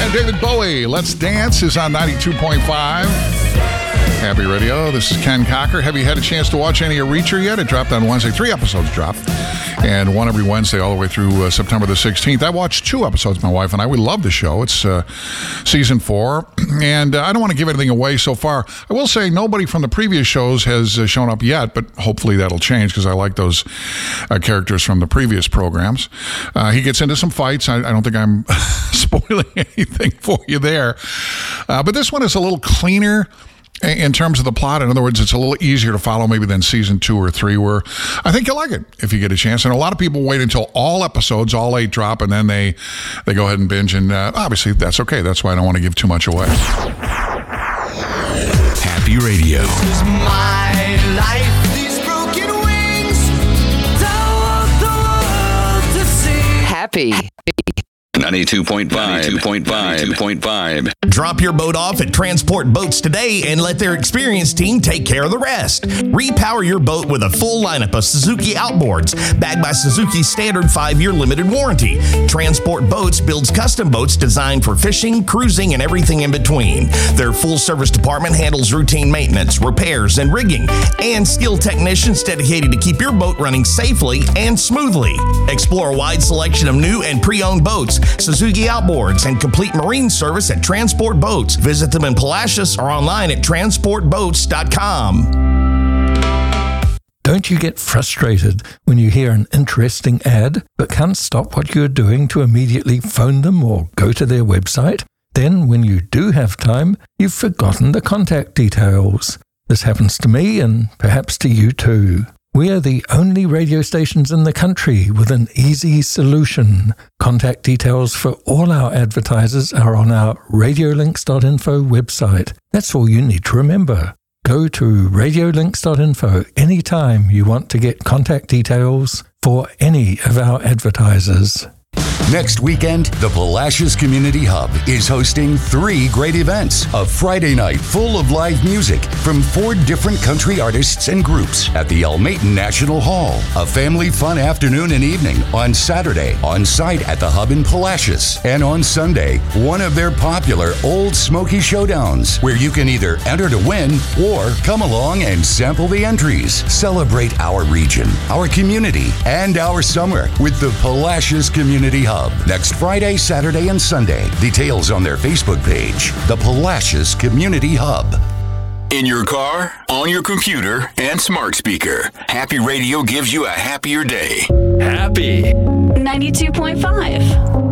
and David Bowie. Let's Dance is on 92.5. Happy Radio. This is Ken Cocker. Have you had a chance to watch any of Reacher yet? It dropped on Wednesday. 3 episodes dropped. And one every Wednesday all the way through September the 16th. I watched 2 episodes, my wife and I. We love the show. It's season 4. And I don't want to give anything away so far. I will say nobody from the previous shows has shown up yet, but hopefully that'll change because I like those characters from the previous programs. He gets into some fights. I don't think I'm spoiling anything for you there. But this one is a little cleaner in terms of the plot. In other words, it's a little easier to follow maybe than season 2 or 3, where I think you'll like it if you get a chance. And a lot of people wait until all episodes, all 8 drop, and then they go ahead and binge. And obviously, that's okay. That's why I don't want to give too much away. Happy Radio. This is my life. These broken wings don't want the world to see. Happy. 92.5. Drop your boat off at Transport Boats today and let their experienced team take care of the rest. Repower your boat with a full lineup of Suzuki outboards, backed by Suzuki's standard 5-year limited warranty. Transport Boats builds custom boats designed for fishing, cruising, and everything in between. Their full-service department handles routine maintenance, repairs, and rigging, and skilled technicians dedicated to keep your boat running safely and smoothly. Explore a wide selection of new and pre-owned boats, Suzuki outboards, and complete marine service at Transport Boats. Visit them in Palacios or online at transportboats.com. Don't you get frustrated when you hear an interesting ad but can't stop what you're doing to immediately phone them or go to their website? Then, when you do have time, you've forgotten the contact details. This happens to me and perhaps to you too. We are the only radio stations in the country with an easy solution. Contact details for all our advertisers are on our radiolinks.info website. That's all you need to remember. Go to radiolinks.info anytime you want to get contact details for any of our advertisers. Next weekend, the Palacios Community Hub is hosting 3 great events. A Friday night full of live music from 4 different country artists and groups at the Almaton National Hall. A family fun afternoon and evening on Saturday on site at the Hub in Palacios. And on Sunday, one of their popular Old Smoky Showdowns, where you can either enter to win or come along and sample the entries. Celebrate our region, our community, and our summer with the Palacios Community Hub. Next Friday, Saturday, and Sunday. Details on their Facebook page, the Palacios Community Hub. In your car, on your computer, and smart speaker, Happy Radio gives you a happier day. Happy 92.5.